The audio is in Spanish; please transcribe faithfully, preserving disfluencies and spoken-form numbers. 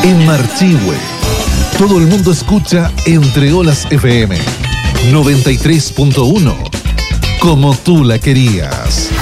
En Marchihue, todo el mundo escucha Entre Olas F M noventa y tres punto uno, como tú la querías.